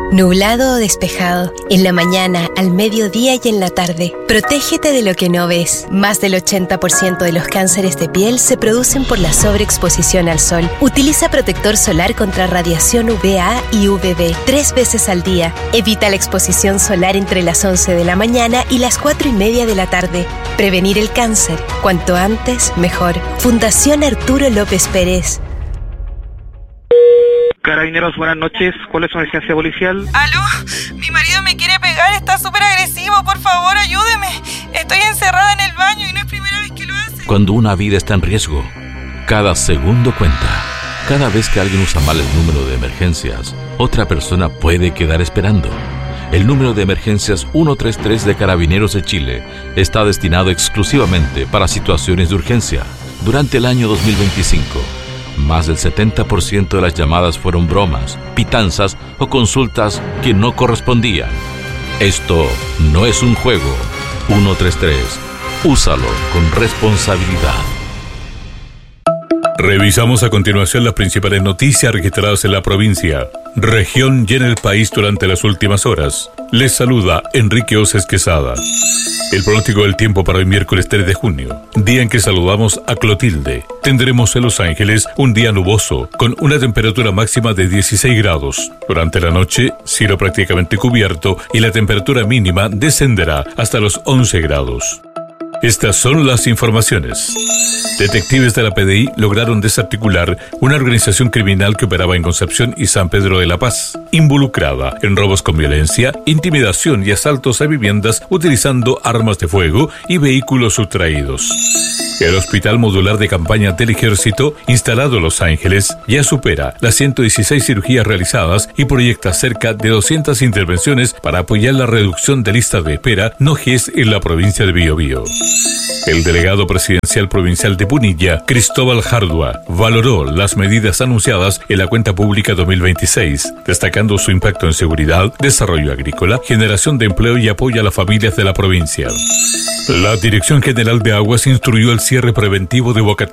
Nublado o despejado, en la mañana, al mediodía y en la tarde. Protégete de lo que no ves. Más del 80% de los cánceres de piel se producen por la sobreexposición al sol. Utiliza protector solar contra radiación UVA y UVB 3 veces al día. Evita la exposición solar entre las 11 de la mañana y las 4:30 de la tarde. Prevenir el cáncer. Cuanto antes, mejor. Fundación Arturo López Pérez. Carabineros, buenas noches. ¿Cuál es su emergencia policial? ¿Aló? Mi marido me quiere pegar, está súper agresivo. Por favor, ayúdeme. Estoy encerrada en el baño y no es primera vez que lo hace. Cuando una vida está en riesgo, cada segundo cuenta. Cada vez que alguien usa mal el número de emergencias, otra persona puede quedar esperando. El número de emergencias 133 de Carabineros de Chile está destinado exclusivamente para situaciones de urgencia. Durante el año 2025, más del 70% de las llamadas fueron bromas, pitanzas o consultas que no correspondían. Esto no es un juego. 133. Úsalo con responsabilidad. Revisamos a continuación las principales noticias registradas en la provincia, región y en el país durante las últimas horas. Les saluda Enrique Oces Quesada. El pronóstico del tiempo para hoy miércoles 3 de junio, día en que saludamos a Clotilde. Tendremos en Los Ángeles un día nuboso, con una temperatura máxima de 16 grados. Durante la noche, cielo prácticamente cubierto y la temperatura mínima descenderá hasta los 11 grados. Estas son las informaciones. Detectives de la PDI lograron desarticular una organización criminal que operaba en Concepción y San Pedro de la Paz, involucrada en robos con violencia, intimidación y asaltos a viviendas utilizando armas de fuego y vehículos sustraídos. El Hospital Modular de Campaña del Ejército, instalado en Los Ángeles, ya supera las 116 cirugías realizadas y proyecta cerca de 200 intervenciones para apoyar la reducción de listas de espera no GES en la provincia de Biobío. El delegado presidencial provincial de Punilla, Cristóbal Jardua, valoró las medidas anunciadas en la cuenta pública 2026, destacando su impacto en seguridad, desarrollo agrícola, generación de empleo y apoyo a las familias de la provincia. La Dirección General de Aguas instruyó el cierre preventivo de Boca